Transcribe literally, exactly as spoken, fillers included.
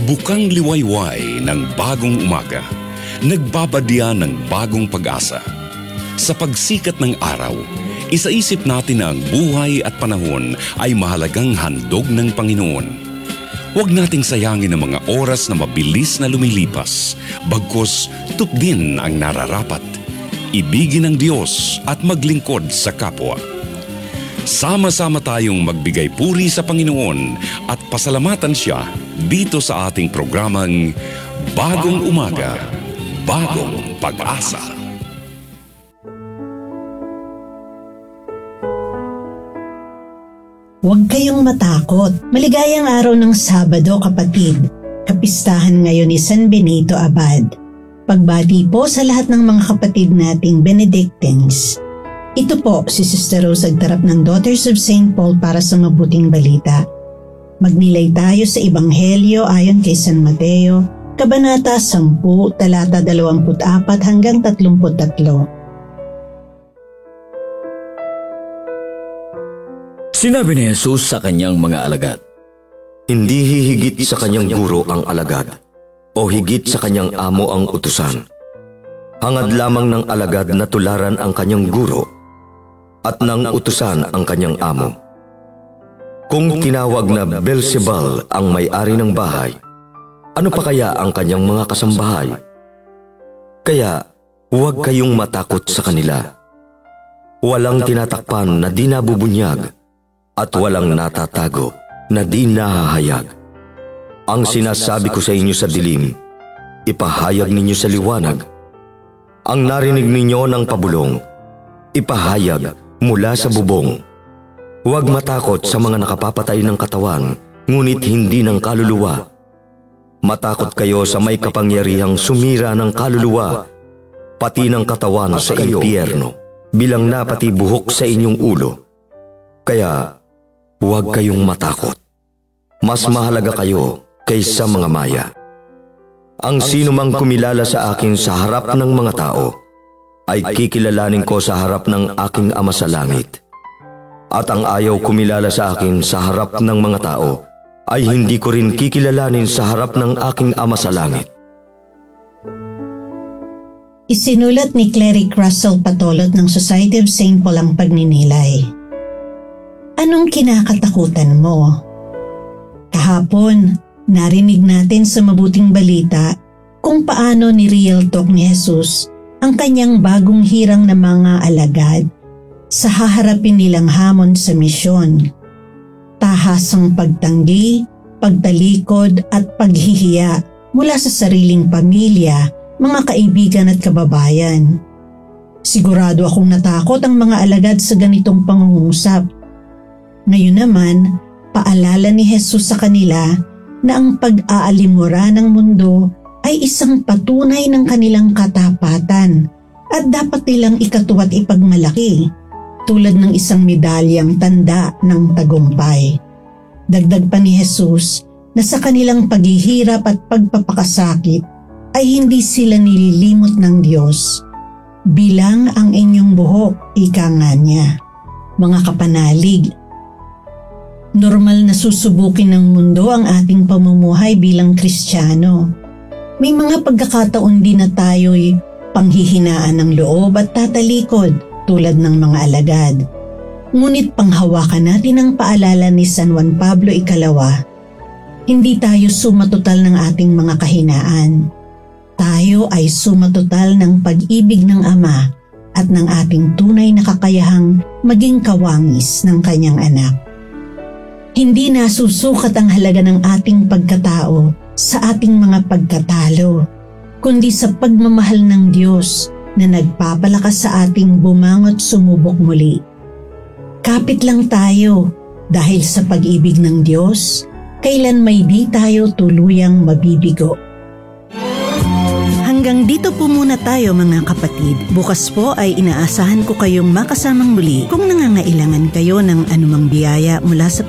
Bukang liwayway ng bagong umaga, nagbabadya ng bagong pag-asa. Sa pagsikat ng araw, isaisip natin na ang buhay at panahon ay mahalagang handog ng Panginoon. Huwag nating sayangin ang mga oras na mabilis na lumilipas, bagkus tupdin ang nararapat. Ibigin ang Diyos at maglingkod sa kapwa. Sama-sama tayong magbigay puri sa Panginoon at pasalamatan Siya dito sa ating programang Bagong Umaga, Bagong Pag-asa. Huwag kayong matakot. Maligayang araw ng Sabado, kapatid. Kapistahan ngayon ni San Benito Abad. Pagbati po sa lahat ng mga kapatid nating Benedictines. Ito po si Sister Rose Agtarap ng Daughters of Saint Paul para sa mabuting balita. Magnilay tayo sa Ebanghelyo ayon kay San Mateo, Kabanata ten, talata dalawampu't apat hanggang tatlumput tatlo. Sinabi ni Jesus sa kanyang mga alagad, "Hindi hihigit sa kanyang guro ang alagad, o higit sa kanyang amo ang utusan. Hangad lamang ng alagad na tularan ang kanyang guro, at ng utusan ang kanyang amo. Kung tinawag na Beelzebul ang may-ari ng bahay, ano pa kaya ang kanyang mga kasambahay? Kaya huwag kayong matakot sa kanila. Walang tinatakpan na di nabubunyag, at walang natatago na di nahahayag. Ang sinasabi ko sa inyo sa dilim, ipahayag ninyo sa liwanag. Ang narinig ninyo ng pabulong, ipahayag mula sa bubong. Huwag matakot sa mga nakapapatay ng katawan, ngunit hindi ng kaluluwa. Matakot kayo sa may kapangyarihang sumira ng kaluluwa, pati ng katawan sa impyerno, bilang napati buhok sa inyong ulo. Kaya huwag kayong matakot. Mas mahalaga kayo kaysa mga maya. Ang sino mang kumilala sa akin sa harap ng mga tao, ay kikilalanin ko sa harap ng aking Ama sa langit. At ang ayaw kumilala sa akin sa harap ng mga tao, ay hindi ko rin kikilalanin sa harap ng aking Ama sa langit." Isinulat ni Cleric Russell Patolot ng Society of Saint Paul ang pagninilay. Anong kinakatakutan mo? Kahapon, narinig natin sa mabuting balita kung paano ni-real talk ni Jesus ang kanyang bagong hirang na mga alagad sa haharapin nilang hamon sa misyon. Tahasang pagtanggi, pagtalikod at paghihiya mula sa sariling pamilya, mga kaibigan at kababayan. Sigurado akong natakot ang mga alagad sa ganitong pangungusap. Ngayon naman, paalala ni Jesus sa kanila na ang pag-aalimura ng mundo ay isang patunay ng kanilang katapatan at dapat nilang ikatuwa't ipagmalaki tulad ng isang medalyang tanda ng tagumpay. Dagdag pa ni Jesus na sa kanilang paghihirap at pagpapakasakit ay hindi sila nililimot ng Diyos. Bilang ang inyong buhok, ika nga niya. Mga kapanalig, normal na susubukin ng mundo ang ating pamumuhay bilang Kristiyano. May mga pagkakataon din na tayo'y panghihinaan ng loob at tatalikod tulad ng mga alagad. Ngunit panghawakan natin ang paalala ni San Juan Pablo Ikalawa, hindi tayo sumatotal ng ating mga kahinaan. Tayo ay sumatotal ng pag-ibig ng Ama at ng ating tunay na kakayahang maging kawangis ng kanyang anak. Hindi nasusukat ang halaga ng ating pagkatao sa ating mga pagkatalo, kundi sa pagmamahal ng Diyos na nagpapalakas sa ating bumangot sumubok muli. Kapit lang tayo dahil sa pag-ibig ng Diyos, kailan may di tayo tuluyang mabibigo. Hanggang dito po muna tayo mga kapatid. Bukas po ay inaasahan ko kayong makasamang muli kung nangangailangan kayo ng anumang biyaya mula sa